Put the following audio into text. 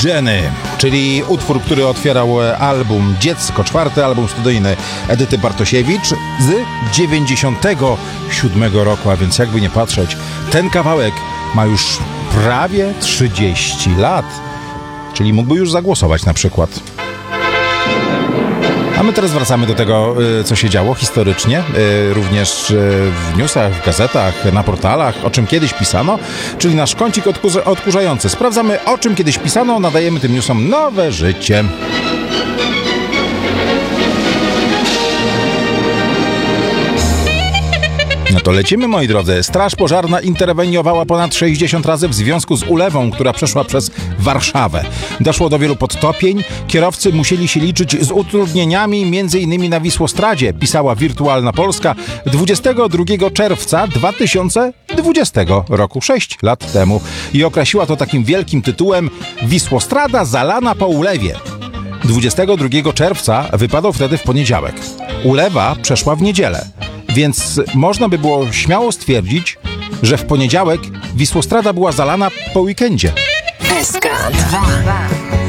Jenny, czyli utwór, który otwierał album Dziecko, 4. album studyjny Edyty Bartosiewicz z 97 roku, a więc jakby nie patrzeć, ten kawałek ma już prawie 30 lat, czyli mógłby już zagłosować na przykład. A my teraz wracamy do tego, co się działo historycznie, również w newsach, w gazetach, na portalach, o czym kiedyś pisano, czyli nasz kącik odkurzający. Sprawdzamy, o czym kiedyś pisano, nadajemy tym newsom nowe życie. No to lecimy, moi drodzy. Straż pożarna interweniowała ponad 60 razy w związku z ulewą, która przeszła przez Warszawę. Doszło do wielu podtopień. Kierowcy musieli się liczyć z utrudnieniami, m.in. na Wisłostradzie, pisała Wirtualna Polska 22 czerwca 2020 roku, 6 lat temu. I określiła to takim wielkim tytułem Wisłostrada zalana po ulewie. 22 czerwca wypadał wtedy w poniedziałek. Ulewa przeszła w niedzielę. Więc można by było śmiało stwierdzić, że w poniedziałek Wisłostrada była zalana po weekendzie. SK2